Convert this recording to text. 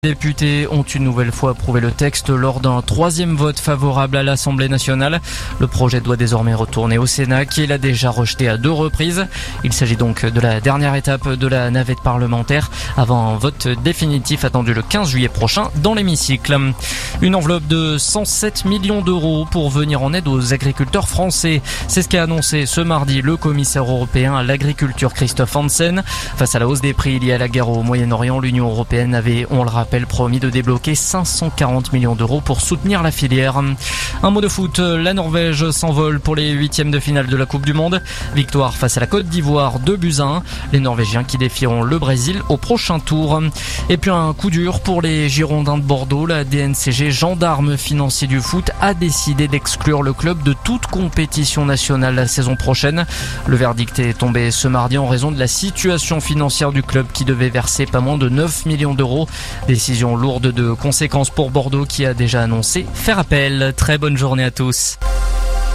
Les députés ont une nouvelle fois approuvé le texte lors d'un troisième vote favorable à l'Assemblée nationale. Le projet doit désormais retourner au Sénat, qui l'a déjà rejeté à 2 reprises. Il s'agit donc de la dernière étape de la navette parlementaire avant un vote définitif attendu le 15 juillet prochain dans l'hémicycle. Une enveloppe de 107 millions d'euros pour venir en aide aux agriculteurs français. C'est ce qu'a annoncé ce mardi le commissaire européen à l'agriculture Christophe Hansen. Face à la hausse des prix liés à la guerre au Moyen-Orient, l'Union européenne avait, on le rappelle, promis de débloquer 540 millions d'euros pour soutenir la filière. Un mot de foot, la Norvège s'envole pour les 8e de finale de la Coupe du Monde. Victoire face à la Côte d'Ivoire, 2-1. Les Norvégiens qui défieront le Brésil au prochain tour. Et puis un coup dur pour les Girondins de Bordeaux. La DNCG, gendarme financier du foot, a décidé d'exclure le club de toute compétition nationale la saison prochaine. Le verdict est tombé ce mardi en raison de la situation financière du club qui devait verser pas moins de 9 millions d'euros. Décision lourde de conséquences pour Bordeaux qui a déjà annoncé faire appel. Très bonne journée à tous.